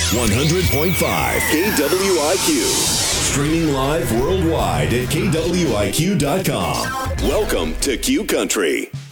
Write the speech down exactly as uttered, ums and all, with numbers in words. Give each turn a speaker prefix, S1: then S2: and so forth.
S1: one hundred point five K W I Q. Streaming live worldwide at K W I Q dot com. Welcome to Q Country.